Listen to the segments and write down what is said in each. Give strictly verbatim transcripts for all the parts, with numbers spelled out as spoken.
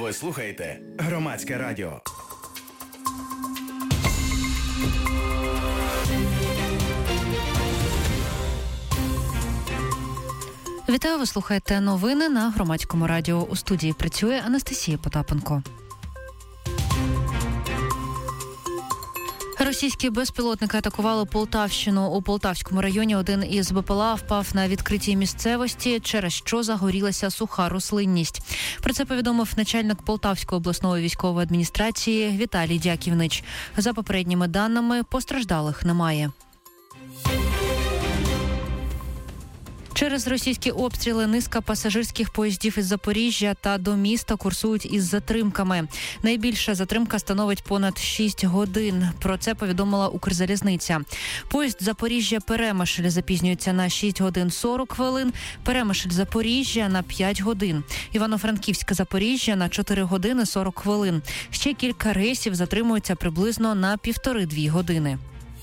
Ви слухаєте Громадське радіо. Вітаю, ви слухаєте новини на Громадському радіо. У студії працює Анастасія Потапенко. Російські безпілотники атакували Полтавщину. У Полтавському районі один із БПЛА впав на відкритій місцевості, через що загорілася суха рослинність. Про це повідомив начальник Полтавської обласної військової адміністрації Віталій Дяківнич. За попередніми даними, постраждалих немає. Через російські обстріли низка пасажирських поїздів із Запоріжжя та до міста курсують із затримками. Найбільша затримка становить понад шість годин. Про це повідомила Укрзалізниця. Поїзд Запоріжжя-Перемишль запізнюється на шість годин сорок хвилин, Перемишль-Запоріжжя на п'ять годин, Івано-Франківськ-Запоріжжя на чотири години сорок хвилин. Ще кілька рейсів затримуються приблизно на півтори-дві години.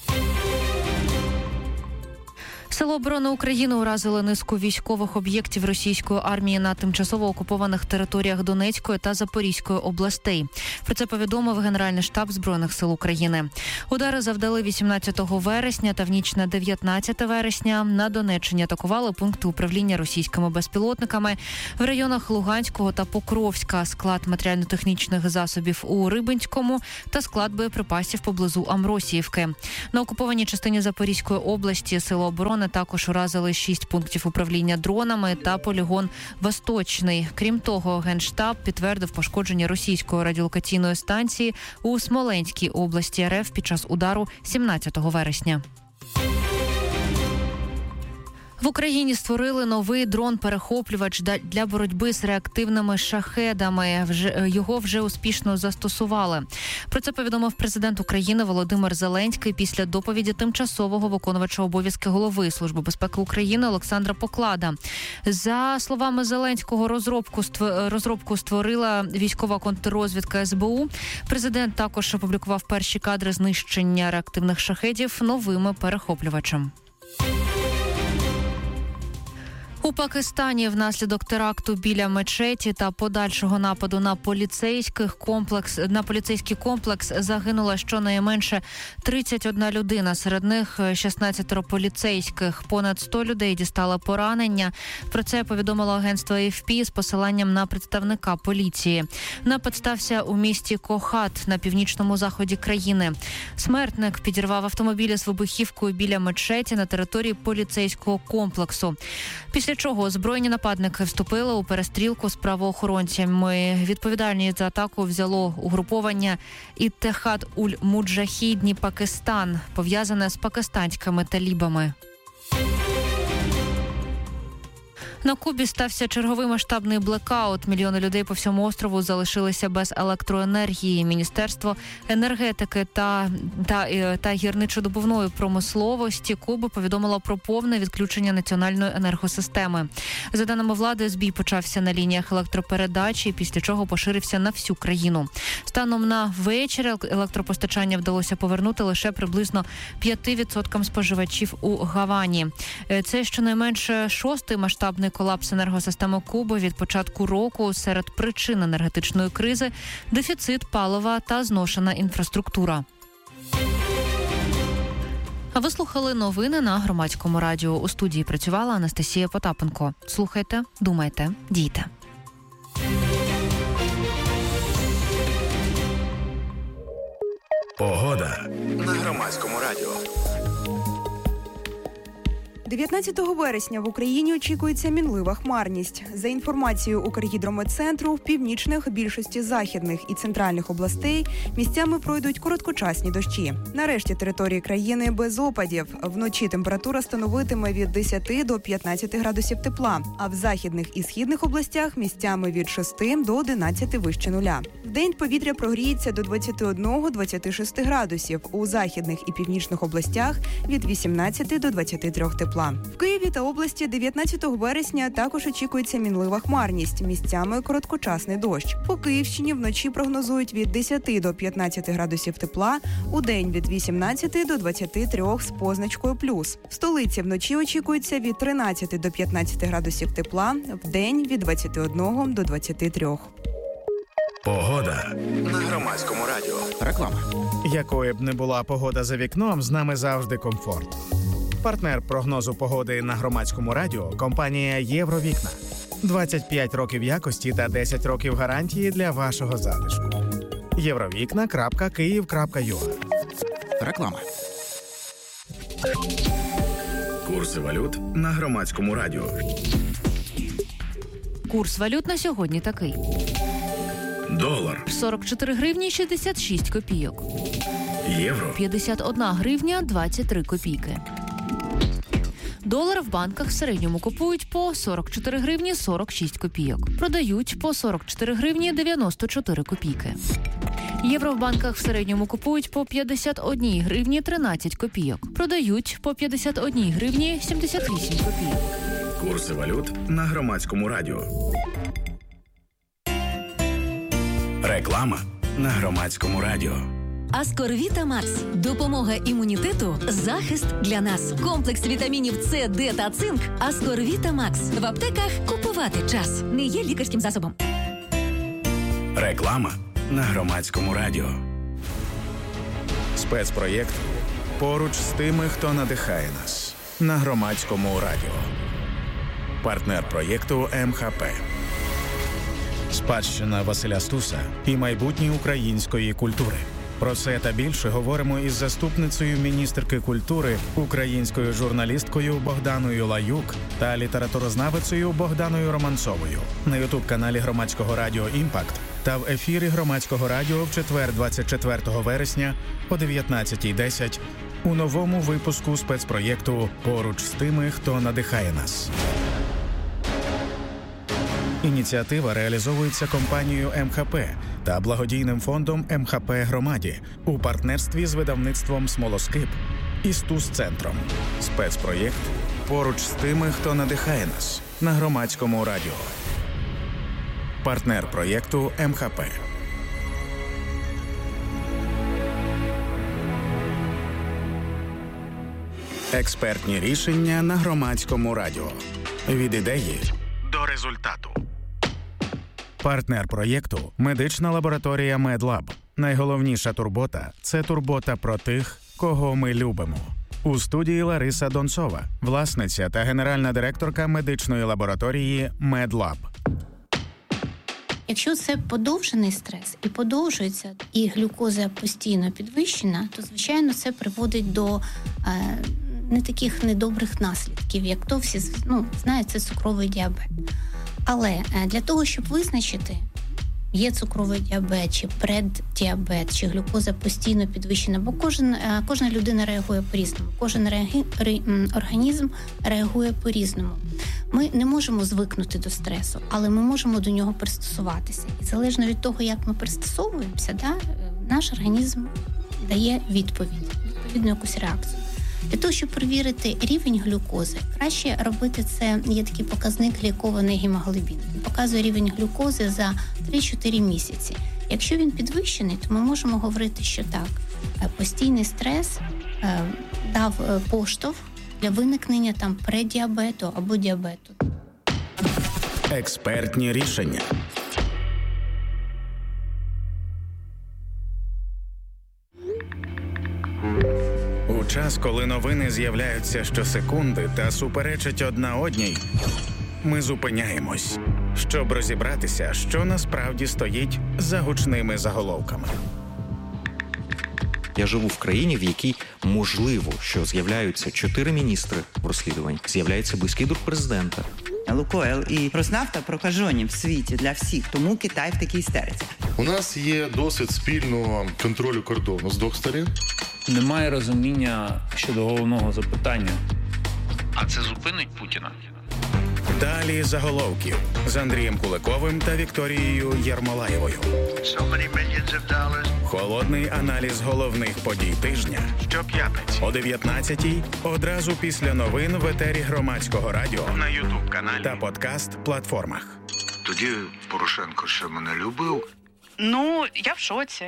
Сили оборони України уразили низку військових об'єктів російської армії на тимчасово окупованих територіях Донецької та Запорізької областей. Про це повідомив Генеральний штаб Збройних сил України. Удари завдали вісімнадцятого вересня та в ніч на дев'ятнадцяте вересня. На Донеччині атакували пункти управління російськими безпілотниками. В районах Луганського та Покровська склад матеріально-технічних засобів у Рибинському та склад боєприпасів поблизу Амросіївки. На окупованій частині Запорізької області Сили оборони також уразили шість пунктів управління дронами та полігон «Восточний». Крім того, Генштаб підтвердив пошкодження російської радіолокаційної станції у Смоленській області РФ під час удару сімнадцятого вересня. В Україні створили новий дрон-перехоплювач для боротьби з реактивними шахедами. Його вже успішно застосували. Про це повідомив президент України Володимир Зеленський після доповіді тимчасового виконувача обов'язки голови Служби безпеки України Олександра Поклада. За словами Зеленського, розробку, розробку створила військова контррозвідка ес бе у. Президент також опублікував перші кадри знищення реактивних шахедів новими перехоплювачем. У Пакистані внаслідок теракту біля мечеті та подальшого нападу на поліцейських комплекс на поліцейський комплекс загинула щонайменше тридцять одна людина. Серед них шістнадцять поліцейських. Понад сто людей дістали поранення. Про це повідомило агентство ей еф пі з посиланням на представника поліції. Напад стався у місті Кохат на північному заході країни. Смертник підірвав автомобіль з вибухівкою біля мечеті на території поліцейського комплексу. Після Після чого озброєні нападники вступили у перестрілку з правоохоронцями. Відповідальність за атаку взяло угруповання Іттехад-уль-Муджахідні Пакистан, пов'язане з пакистанськими талібами. На Кубі стався черговий масштабний блекаут. Мільйони людей по всьому острову залишилися без електроенергії. Міністерство енергетики та, та, та гірничодобувної промисловості Куби повідомило про повне відключення національної енергосистеми. За даними влади, збій почався на лініях електропередачі, після чого поширився на всю країну. Станом на вечір електропостачання вдалося повернути лише приблизно п'ять відсотків споживачів у Гавані. Це щонайменше шостий масштабний колапс енергосистеми Куби від початку року. Серед причин енергетичної кризи – дефіцит палива та зношена інфраструктура. А ви слухали новини на Громадському радіо. У студії працювала Анастасія Потапенко. Слухайте, думайте, дійте. Погода на Громадському радіо. дев'ятнадцятого вересня в Україні очікується мінлива хмарність. За інформацією Укргідрометцентру, в північних, більшості західних і центральних областей місцями пройдуть короткочасні дощі. На решті території країни без опадів. Вночі температура становитиме від десяти до п'ятнадцяти градусів тепла, а в західних і східних областях місцями від шести до одинадцяти вище нуля. Вдень повітря прогріється до двадцяти одного - двадцяти шести градусів. У західних і північних областях від вісімнадцяти до двадцяти трьох тепла. В Києві та області дев'ятнадцятого вересня також очікується мінлива хмарність, місцями короткочасний дощ. По Київщині вночі прогнозують від десяти до п'ятнадцяти градусів тепла, удень від вісімнадцяти до двадцяти трьох з позначкою плюс. В столиці вночі очікується від тринадцяти до п'ятнадцяти градусів тепла, вдень від двадцяти одного до двадцяти трьох. Погода на Громадському радіо. Реклама. Якою б не була погода за вікном, з нами завжди комфорт. Партнер прогнозу погоди на Громадському радіо – компанія «Євровікна». двадцять п'ять років якості та десять років гарантії для вашого затишку. євровікна крапка київ крапка ю а. Реклама. Курси валют на Громадському радіо. Курс валют на сьогодні такий. Долар. сорок чотири гривні шістдесят шість копійок. Євро. п'ятдесят одна гривня двадцять три копійки. Долар в банках в середньому купують по сорок чотири гривні сорок шість копійок. Продають по сорок чотири гривні дев'яносто чотири копійки. Євро в банках в середньому купують по п'ятдесят одна гривні тринадцять копійок. Продають по п'ятдесят одна гривні сімдесят вісім копійок. Курси валют на Громадському радіо. Реклама на Громадському радіо. Аскорвіта Макс. Допомога імунітету, захист для нас. Комплекс вітамінів С, Д та цинк. Аскорвіта Макс. В аптеках купувати час. Не є лікарським засобом. Реклама на Громадському радіо. Спецпроєкт «Поруч з тими, хто надихає нас» на Громадському радіо. Партнер проєкту ем ха пе. Спадщина Василя Стуса і майбутнє української культури. Про це та більше говоримо із заступницею міністерки культури, українською журналісткою Богданою Лаюк та літературознавицею Богданою Романцовою на ютуб-каналі Громадського радіо «Імпакт» та в ефірі Громадського радіо в четвер двадцять четвертого вересня о дев'ятнадцятій десять у новому випуску спецпроєкту «Поруч з тими, хто надихає нас». Ініціатива реалізовується компанією ем ха пе та благодійним фондом ем ха пе Громаді у партнерстві з видавництвом «Смолоскип» і Стус-центром. Спецпроєкт «Поруч з тими, хто надихає нас» на Громадському радіо. Партнер проєкту ем ха пе. Експертні рішення на Громадському радіо. Від ідеї до результату. Партнер проєкту – медична лабораторія «Медлаб». Найголовніша турбота – це турбота про тих, кого ми любимо. У студії Лариса Донцова, власниця та генеральна директорка медичної лабораторії «Медлаб». Якщо це подовжений стрес і подовжується, і глюкоза постійно підвищена, то, звичайно, це приводить до е, не таких недобрих наслідків, як то всі ну, знають, це цукровий діабет. Але для того, щоб визначити, є цукровий діабет, чи преддіабет, чи глюкоза постійно підвищена, бо кожен, кожна людина реагує по-різному, кожен реагі... організм реагує по-різному. Ми не можемо звикнути до стресу, але ми можемо до нього пристосуватися. І залежно від того, як ми пристосовуємося, да, наш організм дає відповідь, відповідну якусь реакцію. Для того, щоб перевірити рівень глюкози, краще робити це, є такий показник глікований гемоглобін. Він показує рівень глюкози за три-чотири місяці. Якщо він підвищений, то ми можемо говорити, що так, постійний стрес е, дав поштовх для виникнення там преддіабету або діабету. Експертні рішення. У час, коли новини з'являються щосекунди та суперечать одна одній, ми зупиняємось, щоб розібратися, що насправді стоїть за гучними заголовками. Я живу в країні, в якій можливо, що з'являються чотири міністри в розслідуванні, з'являється близький друг президента. Лукойл і Роснафта прокажені в світі для всіх, тому Китай в такій істериці. У нас є досвід спільного контролю кордону з двох сторін. Немає розуміння щодо головного запитання. А це зупинить Путіна? Далі заголовків з Андрієм Куликовим та Вікторією Єрмолаєвою. Холодний аналіз головних подій тижня. Щоп'ятниці о дев'ятнадцятій, одразу після новин в етері Громадського радіо, на ютуб-каналі та подкаст-платформах. Тоді Порошенко ще мене любив? Ну, я в шоці.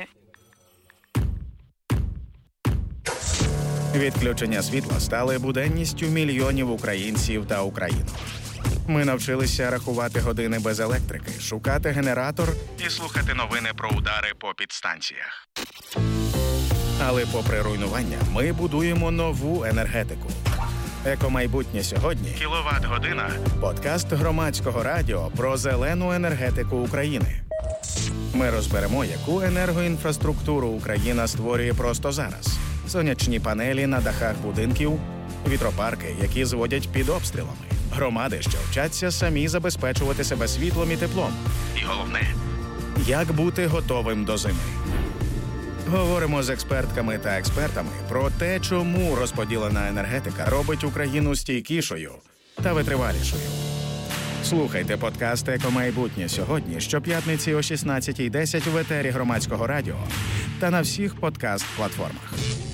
Відключення світла стали буденністю мільйонів українців та українок. Ми навчилися рахувати години без електрики, шукати генератор і слухати новини про удари по підстанціях. Але попри руйнування, ми будуємо нову енергетику. Екомайбутнє сьогодні – кіловат-година. Подкаст Громадського радіо про зелену енергетику України. Ми розберемо, яку енергоінфраструктуру Україна створює просто зараз. Сонячні панелі на дахах будинків, вітропарки, які зводять під обстрілами, громади, що вчаться самі забезпечувати себе світлом і теплом. І головне – як бути готовим до зими. Говоримо з експертками та експертами про те, чому розподілена енергетика робить Україну стійкішою та витривалішою. Слухайте подкаст «Екомайбутнє сьогодні» щоп'ятниці о шістнадцятій десять в етері Громадського радіо та на всіх подкаст-платформах.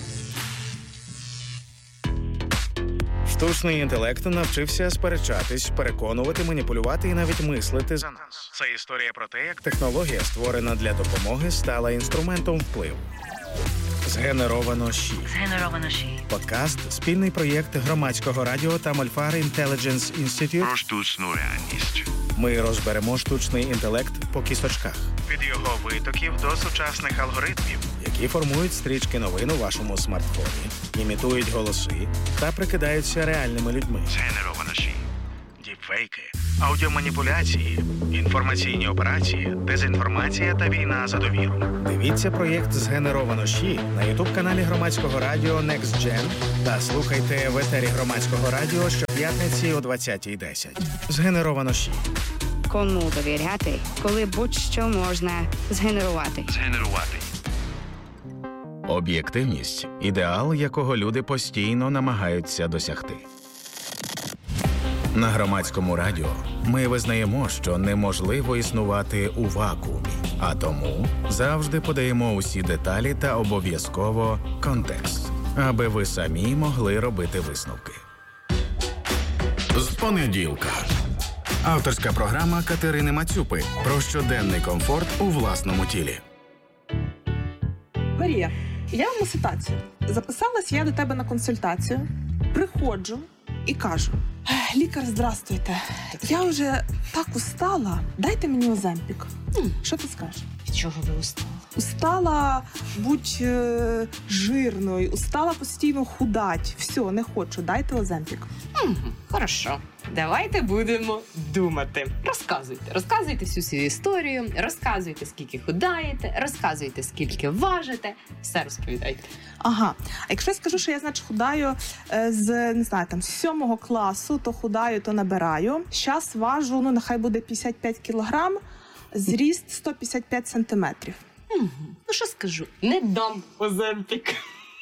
Штучний інтелект навчився сперечатись, переконувати, маніпулювати і навіть мислити за нас. Це історія про те, як технологія, створена для допомоги, стала інструментом впливу. Згенеровано ЩІ. Згенеровано ЩІ. Подкаст – спільний проєкт Громадського радіо та Мольфар Intelligence Institute. Про штучну реальність. Ми розберемо штучний інтелект по кісточках. Від його витоків до сучасних алгоритмів, які формують стрічки новин у вашому смартфоні, імітують голоси та прикидаються реальними людьми. Згенеровано ЩІ. Діпфейки, аудіоманіпуляції, інформаційні операції, дезінформація та війна за довіру. Дивіться проєкт «Згенеровано ЩІ» на ютуб-каналі Громадського радіо Next Gen та слухайте в етері Громадського радіо щоп'ятниці о двадцятій десять. «Згенеровано ЩІ». Кому довіряти, коли будь-що можна згенерувати. Згенерувати. Об'єктивність – ідеал, якого люди постійно намагаються досягти. На Громадському радіо ми визнаємо, що неможливо існувати у вакуумі, а тому завжди подаємо усі деталі та обов'язково контекст, аби ви самі могли робити висновки. З понеділка. Авторська програма Катерини Мацюпи про щоденний комфорт у власному тілі. Марія, я вам ситуацію. Записалась я до тебе на консультацію, приходжу і кажу: лікар, здрастуйте, я вже так устала, дайте мені Оземпік. Що ти скажеш? Від чого ви устала? Устала будь е, жирною, устала постійно худать. Все, не хочу, дайте Оземпік. Угу, хорошо. Давайте будемо думати. Розказуйте. Розказуйте всю свою історію, розказуйте, скільки худаєте, розказуйте, скільки важите. Все розповідайте. Ага. А якщо я скажу, що я, значить, худаю з, не знаю, там, з сьомого класу, то худаю, то набираю. Щас важу, ну, нехай буде п'ятдесят п'ять кілограм, зріст сто п'ятдесят п'ять сантиметрів. Угу. Ну, що скажу? Не дам Оземпік.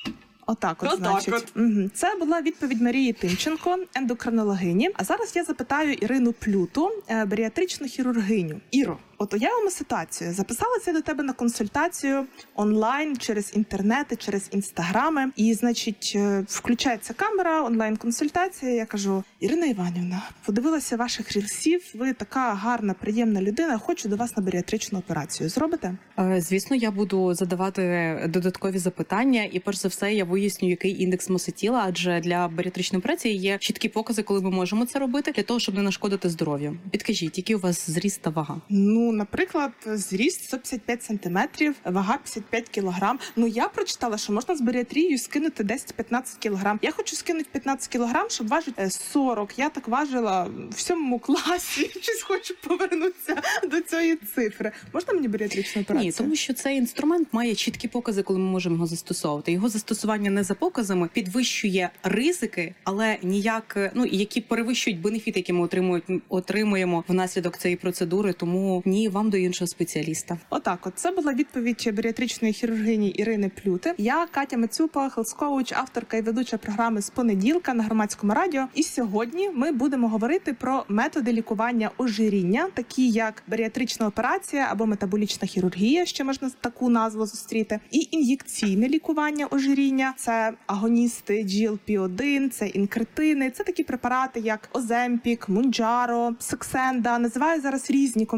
Отак от, Отак значить. от. Угу. Це була відповідь Марії Тимченко, ендокринологині. А зараз я запитаю Ірину Плюту, баріатричну хірургиню. Іро, от уявимо ситуацію. Записалася до тебе на консультацію онлайн, через інтернети, через інстаграми. І, значить, включається камера, онлайн-консультація. Я кажу: Ірина Іванівна, подивилася ваших рілсів, ви така гарна, приємна людина, хочу до вас на баріатричну операцію. Зробите? Звісно, я буду задавати додаткові запитання. І, перш за все, я виясню, який індекс маси тіла, адже для баріатричної операції є чіткі покази, коли ми можемо це робити, для того, щоб не нашкодити здоров'ю. Підкажіть, який у вас зріст та вага? Ну, наприклад, зріст сто п'ятдесят п'ять сантиметрів, вага п'ятдесят п'ять кілограм. Ну, я прочитала, що можна з баріатрією скинути десять-п'ятнадцять кілограм. Я хочу скинути п'ятнадцять кілограм, щоб важити сорок. Я так важила в сьомому класі. Щось хочу повернутися до цієї цифри. Можна мені баріатричну операцію? Ні, тому що цей інструмент має чіткі покази, коли ми можемо його застосовувати. Його застосування не за показами підвищує ризики, але ніяк, ну, які перевищують бенефіти, які ми отримують, отримуємо внаслідок цієї процедури, тому ні, вам до іншого спеціаліста. Отак, от це була відповідь баріатричної хірургині Ірини Плюти. Я Катя Мацюпа, хелс-коуч, авторка і ведуча програми «З понеділка» на Громадському радіо. І сьогодні ми будемо говорити про методи лікування ожиріння, такі як баріатрична операція або метаболічна хірургія, ще можна таку назву зустріти, і ін'єкційне лікування ожиріння. Це агоністи джі ел пі один, це інкретини, це такі препарати, як Оземпік, Мунджаро, Саксенда. Називаю зараз різні комерційні препарати,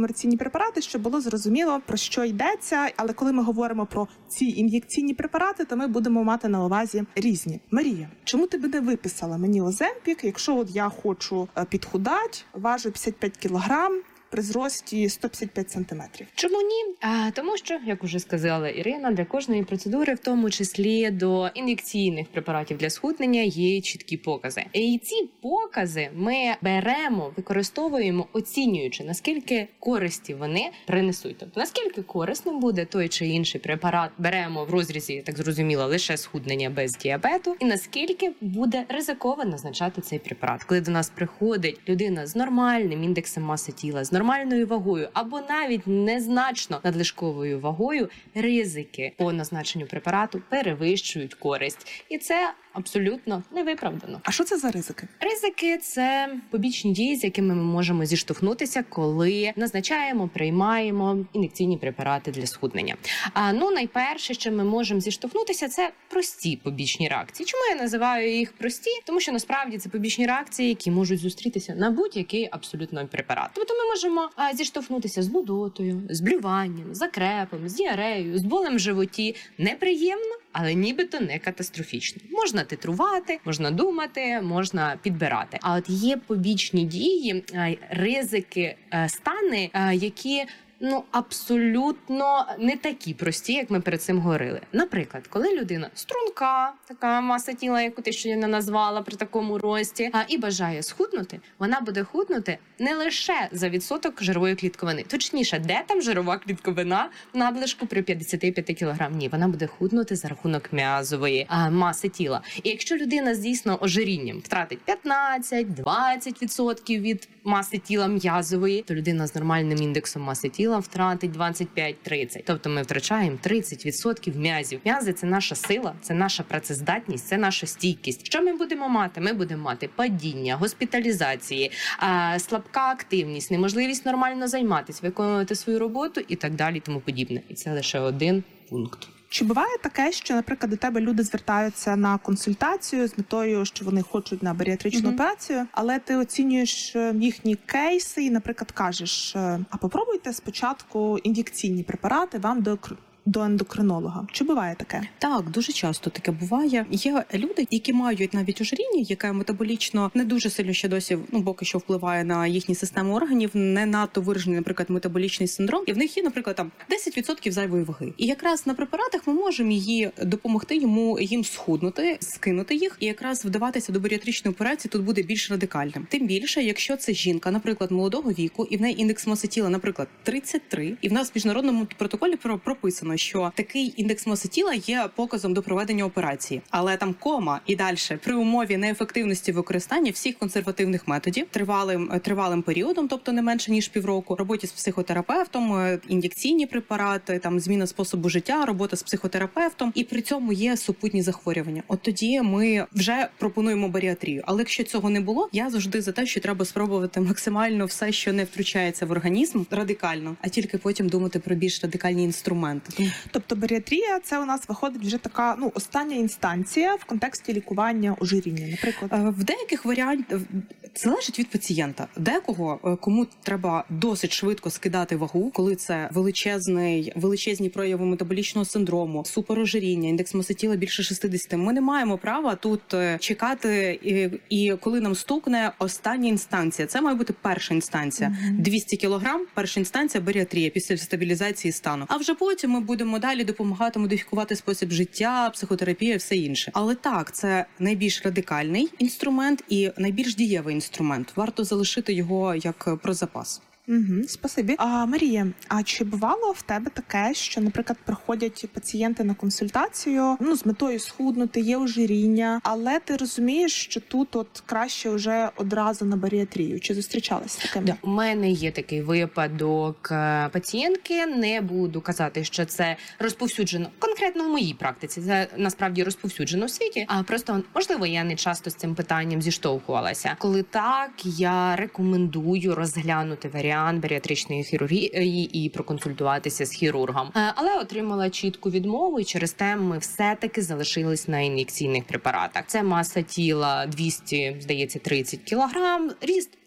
препарати, щоб було зрозуміло, про що йдеться. Але коли ми говоримо про ці ін'єкційні препарати, то ми будемо мати на увазі різні. Марія, чому ти би не виписала мені Оземпік, якщо от я хочу підхудати, важу п'ятдесят п'ять кілограм, при зрості сто п'ятдесят п'ять сантиметрів. Чому ні? А, тому що, як уже сказала Ірина, для кожної процедури, в тому числі до ін'єкційних препаратів для схуднення, є чіткі покази. І ці покази ми беремо, використовуємо, оцінюючи, наскільки користі вони принесуть. Тобто, наскільки корисним буде той чи інший препарат, беремо в розрізі, так зрозуміло, лише схуднення без діабету, і наскільки буде ризиково назначати цей препарат. Коли до нас приходить людина з нормальним індексом маси тіла, з нормальною вагою або навіть незначно надлишковою вагою, ризики по назначенню препарату перевищують користь. І це абсолютно невиправдано. А що це за ризики? Ризики – це побічні дії, з якими ми можемо зіштовхнутися, коли назначаємо, приймаємо ін'єкційні препарати для схуднення. А, ну, найперше, що ми можемо зіштовхнутися, це прості побічні реакції. Чому я називаю їх прості? Тому що насправді це побічні реакції, які можуть зустрітися на будь-який абсолютно препарат. Тобто ми можемо а, зіштовхнутися з нудотою, з блюванням, закрепом, з діареєю, з болем в животі. Неприємно, але нібито не катастрофічно. Можна титрувати, можна думати, можна підбирати. А от є побічні дії, ризики, стани, які ну абсолютно не такі прості, як ми перед цим говорили. Наприклад, коли людина струнка, така маса тіла, яку ти щойно назвала при такому рості, а і бажає схуднути, вона буде худнути не лише за відсоток жирової клітковини. Точніше, де там жирова клітковина в надлишку при п'ятдесят п'ять кілограм? Ні, вона буде худнути за рахунок м'язової а, маси тіла. І якщо людина з дійсно ожирінням втратить п'ятнадцять-двадцять відсотків від маси тіла м'язової, то людина з нормальним індексом маси тіла втратить двадцять п'ять-тридцять. Тобто ми втрачаємо тридцять відсотків м'язів. М'язи – це наша сила, це наша працездатність, це наша стійкість. Що ми будемо мати? Ми будемо мати падіння, госпіталізації, слабка активність, неможливість нормально займатися, виконувати свою роботу і так далі, тому подібне. І це лише один пункт. Чи буває таке, що, наприклад, до тебе люди звертаються на консультацію з метою, що вони хочуть на баріатричну mm-hmm. операцію, але ти оцінюєш їхні кейси і, наприклад, кажеш, а попробуйте спочатку ін'єкційні препарати вам до до ендокринолога. Чи буває таке? Так, дуже часто таке буває. Є люди, які мають навіть ожиріння, яке метаболічно не дуже сильно ще досі, ну, поки що впливає на їхні системи органів, не надто виражений, наприклад, метаболічний синдром. І в них є, наприклад, там десять відсотків зайвої ваги. І якраз на препаратах ми можемо її допомогти йому їм схуднути, скинути їх, і якраз вдаватися до баріатричної операції тут буде більш радикальним. Тим більше, якщо це жінка, наприклад, молодого віку, і в неї індекс маси тіла, наприклад, тридцять три, і в нас в міжнародному протоколі прописано, що такий індекс маси тіла є показом до проведення операції. Але там кома і далі при умові неефективності використання всіх консервативних методів тривалим тривалим періодом, тобто не менше ніж півроку, роботі з психотерапевтом, ін'єкційні препарати, там зміна способу життя, робота з психотерапевтом, і при цьому є супутні захворювання. От тоді ми вже пропонуємо баріатрію. Але якщо цього не було, я завжди за те, що треба спробувати максимально все, що не втручається в організм, радикально, а тільки потім думати про більш радикальні інструменти. Тобто баріатрія – це у нас виходить вже така, ну, остання інстанція в контексті лікування ожиріння, наприклад? В деяких варіантах залежить від пацієнта. Декого, кому треба досить швидко скидати вагу, коли це величезний, величезні прояви метаболічного синдрому, суперожиріння, індекс маси тіла більше шістдесят, ми не маємо права тут чекати, і, і коли нам стукне остання інстанція. Це має бути перша інстанція. Mm-hmm. двісті кілограм, перша інстанція баріатрія після стабілізації стану. А вже потім ми будемо далі допомагати модифікувати спосіб життя, психотерапія і все інше. Але так, це найбільш радикальний інструмент і найбільш дієвий інструмент. Варто залишити його як про запас. Угу, спасибі. А, Марія, а чи бувало в тебе таке, що, наприклад, приходять пацієнти на консультацію, ну, з метою схуднути, є ожиріння, але ти розумієш, що тут от краще вже одразу на баріатрію? Чи зустрічалась з таким? Да, у мене є такий випадок пацієнтки, не буду казати, що це розповсюджено, конкретно в моїй практиці, це насправді розповсюджено в світі, а просто, можливо, я не часто з цим питанням зіштовхувалася. Коли так, я рекомендую розглянути варіант баріатричної хірургії і проконсультуватися з хірургом. Але отримала чітку відмову, і через те ми все-таки залишились на ін'єкційних препаратах. Це маса тіла двісті, здається, тридцять кілограм, ріст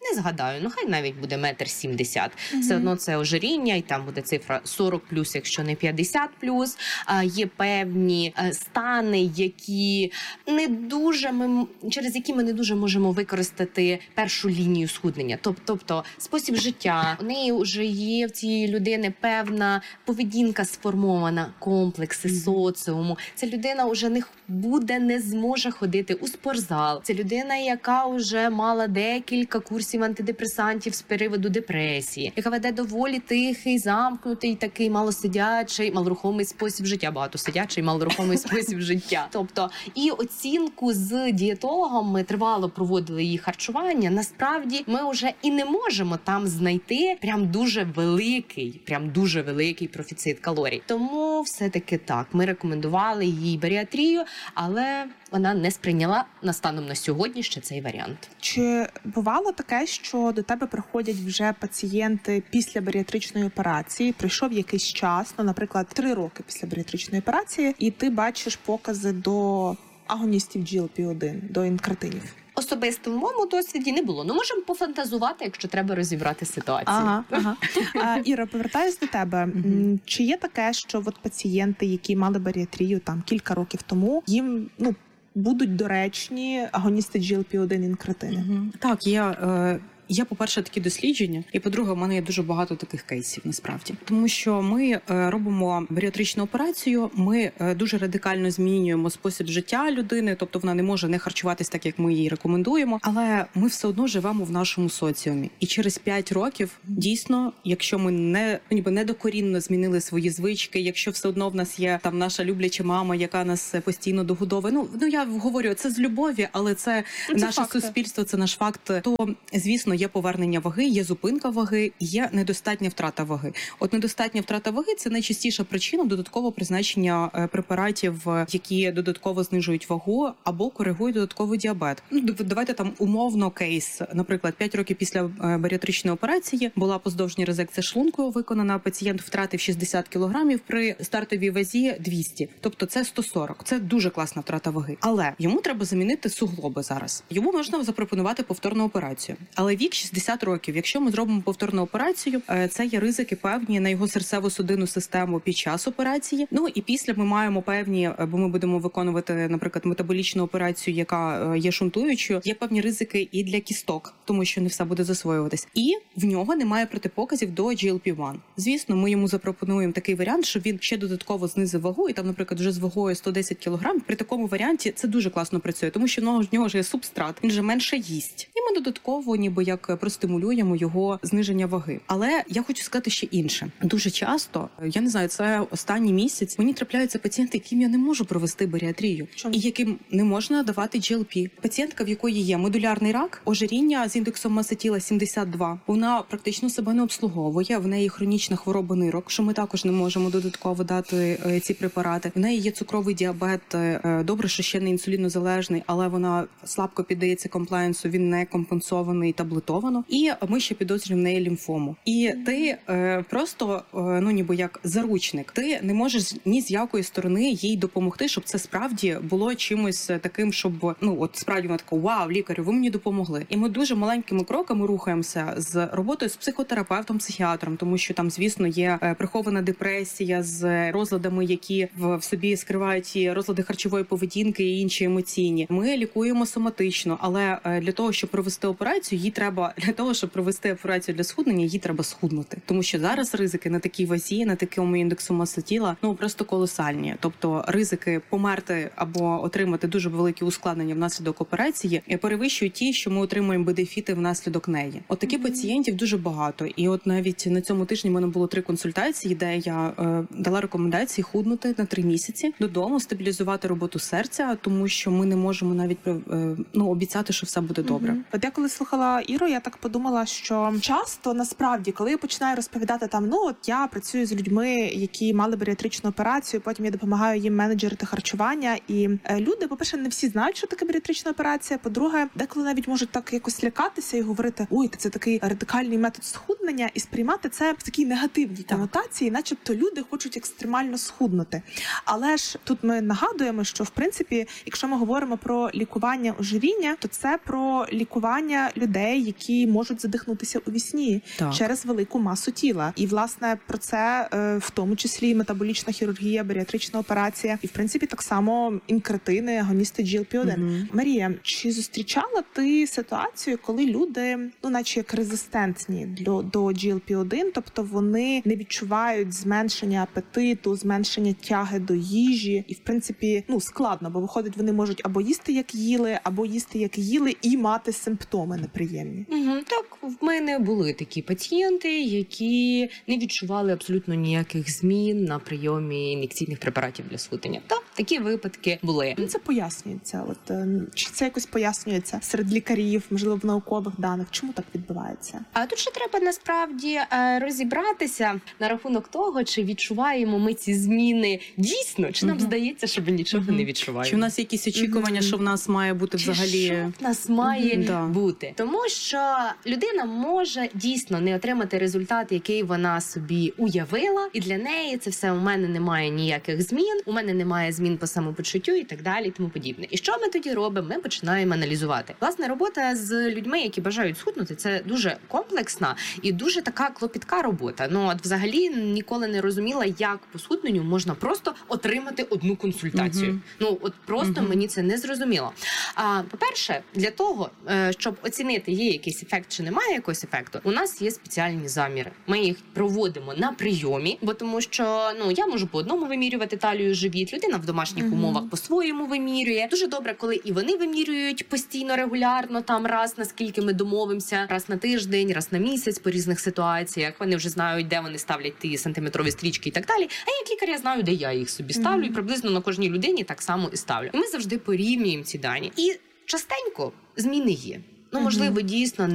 не згадаю, ну хай навіть буде метр сімдесят. Mm-hmm. Все одно це ожиріння, і там буде цифра сорок плюс, якщо не п'ятдесят плюс. А, є певні а, стани, які не дуже ми, через які ми не дуже можемо використати першу лінію схуднення. Тобто спосіб життя, у неї вже є в цієї людини певна поведінка сформована, комплекси mm-hmm. соціуму. Ця людина вже не буде, не зможе ходити у спортзал. Це людина, яка вже мала декілька курсів антидепресантів з приводу депресії, яка веде доволі тихий, замкнутий, такий малосидячий, малорухомий спосіб життя, багатосидячий, малорухомий спосіб життя. Тобто, і оцінку з дієтологом ми тривало проводили її харчування. Насправді, ми вже і не можемо там знайти прям дуже великий, прям дуже великий профіцит калорій. Тому все-таки так, ми рекомендували їй баріатрію, але вона не сприйняла на станом на сьогодні ще цей варіант. Чи бувало таке, що до тебе приходять вже пацієнти після баріатричної операції, пройшов якийсь час, ну, наприклад, три роки після баріатричної операції, і ти бачиш покази до агоністів джі ел пі один, до інкретинів? Особисто в моєму досвіді не було. Ну, можемо пофантазувати, якщо треба розібрати ситуацію. Ага, ага. А, Іра, повертаюсь до тебе. Mm-hmm. Чи є таке, що от пацієнти, які мали баріатрію там кілька років тому, їм, ну, будуть доречні агоністи джі ел пі один інкретини? Mm-hmm. Так, я... Е... Є, по-перше, такі дослідження, і, по-друге, у мене є дуже багато таких кейсів, насправді. Тому що ми е, робимо баріатричну операцію, ми е, дуже радикально змінюємо спосіб життя людини, тобто вона не може не харчуватись так, як ми їй рекомендуємо, але ми все одно живемо в нашому соціумі. І через п'ять років, дійсно, якщо ми не, ніби недокорінно змінили свої звички, якщо все одно в нас є там наша любляча мама, яка нас постійно догодовує, ну, ну я говорю, це з любові, але це, це наше факти. Суспільство, це наш факт, то, звісно, є повернення ваги, є зупинка ваги, є недостатня втрата ваги. От недостатня втрата ваги – це найчастіша причина додаткового призначення препаратів, які додатково знижують вагу або коригують додатковий діабет. Ну, давайте там умовно кейс. Наприклад, п'ять років після баріатричної операції була поздовжня резекція шлунку виконана, пацієнт втратив шістдесят кілограмів при стартовій вазі двісті. Тобто це сто сорок. Це дуже класна втрата ваги. Але йому треба замінити суглоби зараз. Йому можна запропонувати повторну операцію. Але вік шістдесят років. Якщо ми зробимо повторну операцію, це є ризики певні на його серцево-судинну систему під час операції. Ну і після ми маємо певні, бо ми будемо виконувати, наприклад, метаболічну операцію, яка є шунтуючою, є певні ризики і для кісток, тому що не все буде засвоюватись. І в нього немає протипоказів до джі ел пі один. Звісно, ми йому запропонуємо такий варіант, щоб він ще додатково знизив вагу, і там, наприклад, вже з вагою сто десять кілограм. При такому варіанті це дуже класно працює, тому що в нього ж є субстрат, він же менше їсть. І ми додатково ніби як простимулюємо його зниження ваги. Але я хочу сказати ще інше. Дуже часто, я не знаю, це останній місяць, мені трапляються пацієнти, яким я не можу провести баріатрію. Чому? І яким не можна давати джі ел пі. Пацієнтка, в якої є медулярний рак, ожиріння з індексом маси тіла сімдесят два, вона практично себе не обслуговує, в неї хронічна хвороба нирок, що ми також не можемо додатково дати е, ці препарати. В неї є цукровий діабет, е, добре, що ще не інсулінозалежний, але вона слабко піддається комплаєнсу, він не компенсований таблетовано. І ми ще підозрюємо в неї лімфому. І ти е, просто, е, ну ніби як заручник, ти не можеш ні з якої сторони їй допомогти, щоб це справді було чимось таким, щоб, ну от справді вона така, вау, лікарю, ви мені допомогли. І ми дуже маленькими кроками рухаємося з роботою з психотерапевтом, психіатром, тому що там, звісно, є е, прихована депресія з розладами, які в, в собі скривають і розлади харчової поведінки і інші емоційні. Ми лікуємо соматично, але е, для того, щоб провести операцію, їй треба, для того, щоб провести операцію для схуднення, їй треба схуднути. Тому що зараз ризики на такій вазі, на такому індексу маси тіла, ну просто колосальні. Тобто ризики померти або отримати дуже великі ускладнення внаслідок операції перевищують ті, що ми отримуємо бенефіти внаслідок неї. От таких mm-hmm. пацієнтів дуже багато. І от навіть на цьому тижні в мене було три консультації, де я е, дала рекомендації худнути на три місяці додому, стабілізувати роботу серця, тому що ми не можемо навіть е, ну, обіцяти, що все буде добре. Mm-hmm. От я коли слухала Іру, я так подумала, що часто насправді, коли я починаю розповідати там, ну от я працюю з людьми, які мали баріатричну операцію, потім я допомагаю їм менеджерити харчування, і е, люди, по-перше, не всі знають, що таке баріатрична операція, по-друге, деколи навіть можуть так якось лякатися і говорити, ой, це такий радикальний метод схуднення, і сприймати це в такій негативній конотації, начебто люди хочуть екстремально схуднути. Але ж тут ми нагадуємо, що в принципі, якщо ми говоримо про лікування ожиріння, то це про лікування людей, які можуть задихнутися у вісні Так. через велику масу тіла. І, власне, про це е, в тому числі і метаболічна хірургія, баріатрична операція, і, в принципі, так само інкретини, агоністи джі ел пі один. Мгм. Марія, чи зустрічала ти ситуацію, коли люди, ну, наче як резистентні до, до джі ел пі один, тобто вони не відчувають зменшення апетиту, зменшення тяги до їжі, і, в принципі, ну, складно, бо виходить, вони можуть або їсти, як їли, або їсти, як їли, і мати симптоми неприємні. Угу, так, в мене були такі пацієнти, які не відчували абсолютно ніяких змін на прийомі ін'єкційних препаратів для схуднення. Так, такі випадки були. Ну, це пояснюється. От, е, чи це якось пояснюється серед лікарів, можливо, в наукових даних? Чому так відбувається? А тут ще треба насправді е, розібратися на рахунок того, чи відчуваємо ми ці зміни дійсно, чи нам Мгм. здається, що ми нічого Мгм. не відчуваємо. Чи в нас якісь очікування, Мгм. що в нас має бути Чи взагалі... що в нас має Мгм. Да. бути? Тому що людина може дійсно не отримати результат, який вона собі уявила, і для неї це все: у мене немає ніяких змін, у мене немає змін по самопочуттю і так далі, і тому подібне. І що ми тоді робимо? Ми починаємо аналізувати. Власне, робота з людьми, які бажають схуднути, це дуже комплексна і дуже така клопітка робота. Ну, от взагалі ніколи не розуміла, як по схудненню можна просто отримати одну консультацію. Мгм. Ну, от просто Мгм. мені це не зрозуміло. А, по-перше, для того, е, щоб оцінити, є якийсь ефект чи немає якогось ефекту, у нас є спеціальні заміри. Ми їх проводимо на прийомі, бо тому що, ну, я можу по одному вимірювати талію, живіт, людина в домашніх Мгм. умовах по-своєму вимірює. Дуже добре, коли і вони вимірюють постійно, регулярно, там раз, наскільки ми домовимося, раз на тиждень, раз на місяць по різних ситуаціях. Вони вже знають, де вони ставлять ті сантиметрові стрічки і так далі. А як лікар я знаю, де я їх собі ставлю, Мгм. і приблизно на кожній людині так само і ставлю. І ми завжди порівнюємо ці дані. І частенько зміни є. Ну, можливо, дійсно